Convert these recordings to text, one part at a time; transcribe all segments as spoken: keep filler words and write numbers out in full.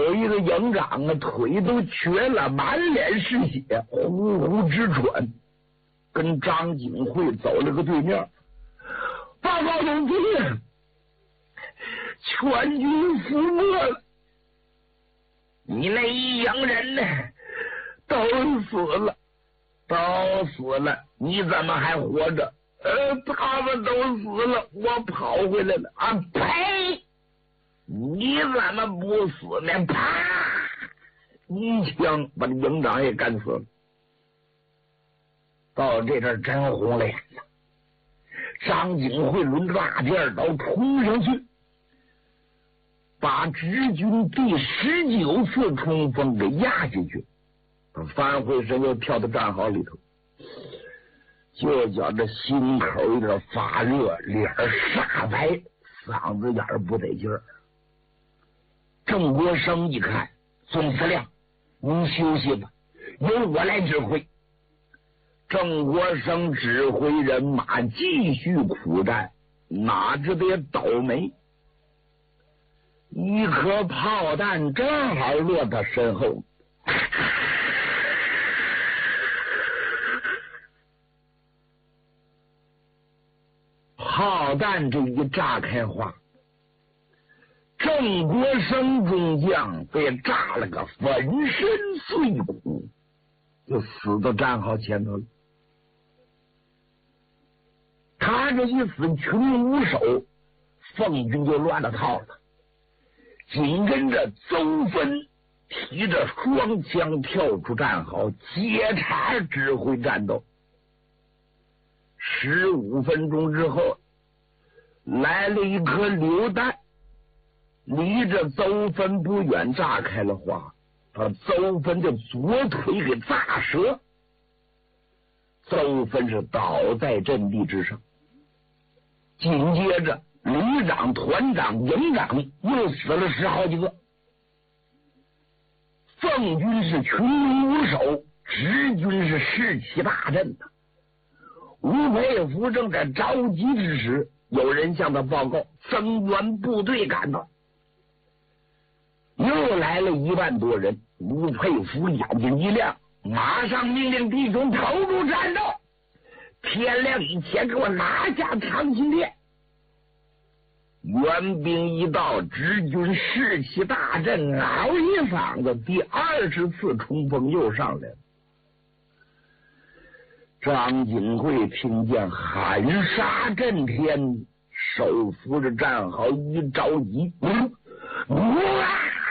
有一个营长啊，腿都瘸了，满脸是血，呼呼直喘，跟张景惠走了个对面。报告总兵，全军覆没了，你那一营人呢都死了，都死了，你怎么还活着？呃，他们都死了，我跑回来了。啊呸！你怎么不死呢？啪！一枪把营长也干死了。到这阵真红了眼了。张景惠抡着大剑刀冲上去，把直军第十九次冲锋给压下去。他翻回身又跳到战壕里头，就觉着心口有点发热，脸煞白，嗓子眼不得劲儿。郑国生一看，总司令，您休息吧，由我来指挥。郑国生指挥人马继续苦战，哪知得倒霉，一颗炮弹正好落他身后，炮弹这一炸开花，郑国生中将被炸了个粉身碎骨，就死到战壕前头了。他这一死，群无首，奉军就乱了套了。紧跟着邹芬提着双枪跳出战壕，接茬指挥战斗。十五分钟之后，来了一颗榴弹，离着邹芬不远，炸开了花，把邹芬的左腿给炸折。邹芬是倒在阵地之上。紧接着旅长、团长、营长又死了十好几个。奉军是群龙无首，直军是士气大振的。吴佩孚正在着急之时，有人向他报告，增援部队赶到，又来了一万多人。吴佩孚眼睛一亮，马上命令弟兄投入战斗，天亮以前给我拿下长辛店。援兵一到，直军士气大振，嗷一嗓子，第二十次冲锋又上来了。张景惠听见喊杀震天，手扶着战壕一着急，嗯哇，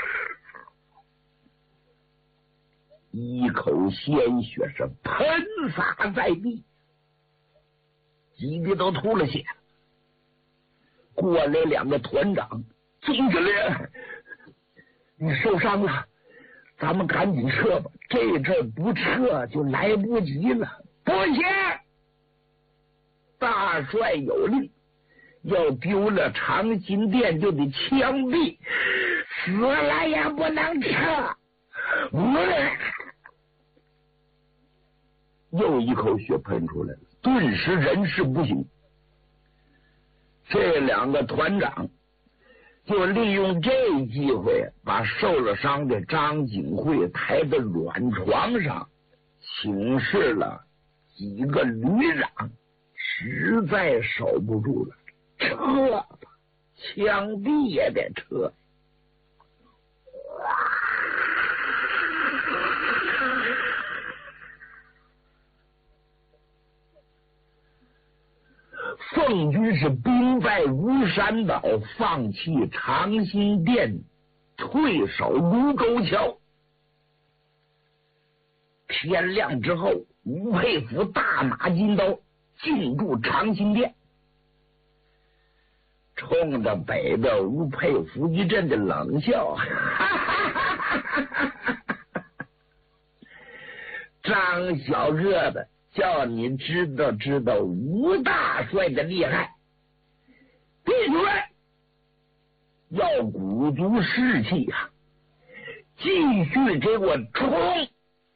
一口鲜血是喷洒在地，几个都吐了血。过来两个团长，总司令，你受伤了，咱们赶紧撤吧，这阵不撤就来不及了。不行，大帅有令，要丢了长辛店就得枪毙，死了也不能撤。又一口血喷出来了，顿时人事不行。这两个团长就利用这机会，把受了伤的张景惠抬到软床上，请示了几个旅长，实在守不住了，撤吧，枪毙也得撤。奉军是兵败如山倒，放弃长辛店，退守卢沟桥。天亮之后，吴佩孚大马金刀进驻长辛店，冲着北边吴佩孚一阵的冷笑，张小个子，叫你知道知道吴大帅的厉害，闭嘴！要鼓足士气呀、啊，继续给我冲！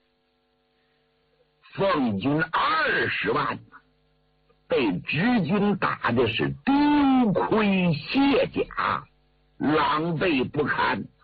奉军二十万，被直军打的是丢盔卸甲，狼狈不堪。